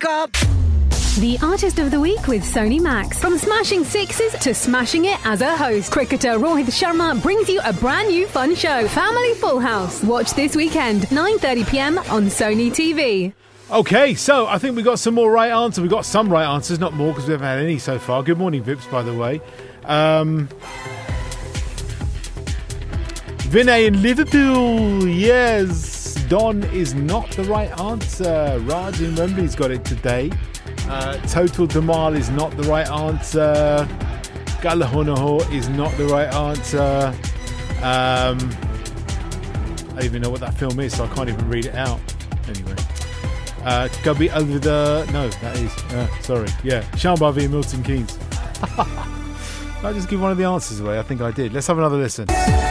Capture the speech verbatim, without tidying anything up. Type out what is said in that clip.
up. The Artist of the Week with Sony Max. From smashing sixes to smashing it as a host, cricketer Rohit Sharma brings you a brand new fun show, Family Full House. Watch this weekend, nine thirty p.m. on Sony T V. Okay, so I think we got some more right answers. We got some right answers, not more because we haven't had any so far. Good morning, Vips, by the way. Um, Vinay in Liverpool, yes. Don is not the right answer. Raj in Wembley's got it today. Uh, Total Dhamal is not the right answer. Galahonaho is not the right answer. Um, I don't even know what that film is, so I can't even read it out. Anyway. Uh, Gabi Alvida. No, that is. Uh, sorry. Yeah. Shambavi and Milton Keynes. Did I just give one of the answers away? I think I did. Let's have another listen.